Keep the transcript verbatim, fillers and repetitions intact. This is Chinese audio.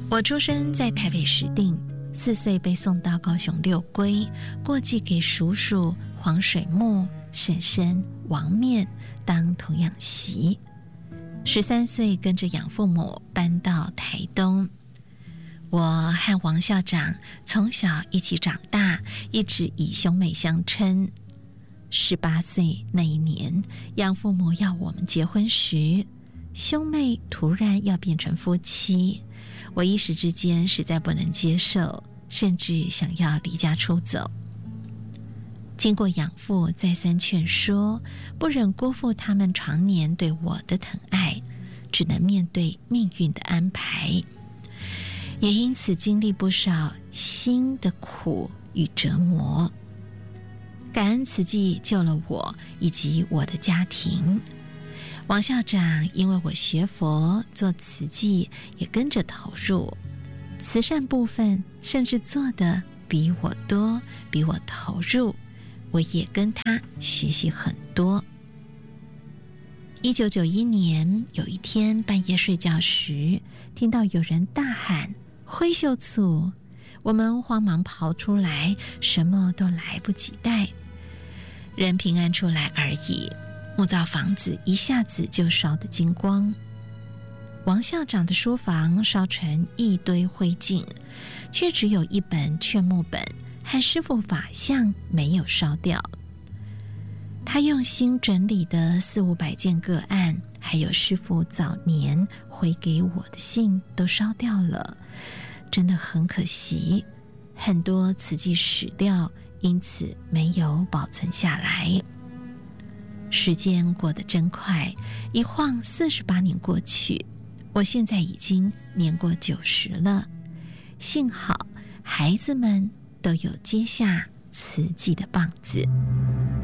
我出生在台北石碇，四岁被送到高雄六龟，过继给叔叔黄水木、婶婶王面当童养媳。十三岁跟着养父母搬到台东。我和王校长从小一起长大，一直以兄妹相称。十八岁那一年，养父母要我们结婚时，兄妹突然要变成夫妻，我一时之间实在不能接受，甚至想要离家出走。经过养父再三劝说，不忍辜负他们常年对我的疼爱，只能面对命运的安排，也因此经历不少心的苦与折磨。感恩慈济救了我以及我的家庭。王校长因为我学佛做慈济，也跟着投入慈善部分，甚至做的比我多，比我投入，我也跟他学习很多。一九九一年有一天半夜睡觉时，听到有人大喊灰秀醋，我们慌忙跑出来，什么都来不及带，人平安出来而已。木造房子一下子就烧得精光，王校长的书房烧成一堆灰烬，却只有一本劝募本和师父法像没有烧掉。他用心整理的四五百件个案，还有师父早年回给我的信都烧掉了，真的很可惜。很多慈济史料因此没有保存下来。时间过得真快，一晃四十八年过去，我现在已经年过九十了。幸好孩子们都有接下慈济的棒子。